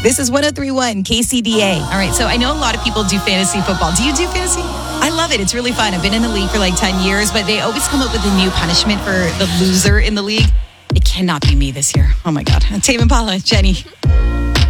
This is 103.1 KCDA. All right, so I know a lot of people do fantasy football. Do you do fantasy? I love it. It's really fun. I've been in the league for like 10 years, but they always come up with a new punishment for the loser in the league. It cannot be me this year. Oh my God. Tame Impala, Jenny.